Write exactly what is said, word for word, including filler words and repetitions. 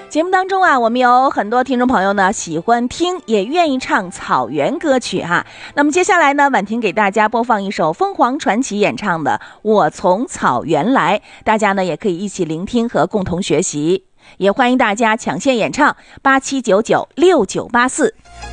节目当中啊，我们有很多听众朋友呢喜欢听，也愿意唱草原歌曲哈。那么接下来呢，婉婷给大家播放一首凤凰传奇演唱的《我从草原来》，大家呢也可以一起聆听和共同学习，也欢迎大家抢线演唱八七九九六九八四。